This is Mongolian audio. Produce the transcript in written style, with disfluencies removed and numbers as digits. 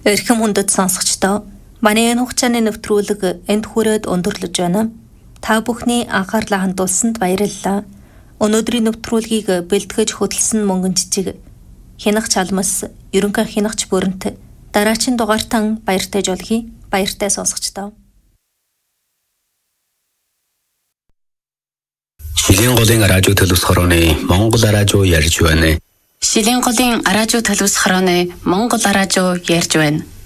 Эрхэм хүндэт сонсогчдоо манай энэ хугацааны нэвтрүүлэг энд хүрээд өндөрлөж байна. Та бүхний анхаарлаа хандуулсанд баярлалаа. Өнөөдрийн нэвтрүүлгийг бэлтгэж хөтлсөн мөнгөн жижиг Хянах Чалмас, ерөнхий хянагч бүрэнт дараачин дугаартан баяртай жолгий. Баяртай сонсогчдоо. Шилийн голын радио төлөвс хорооны Монгол радио ярьж байна. Шилийн голын радио төлөвс хорооны Монгол радио ярьж байна.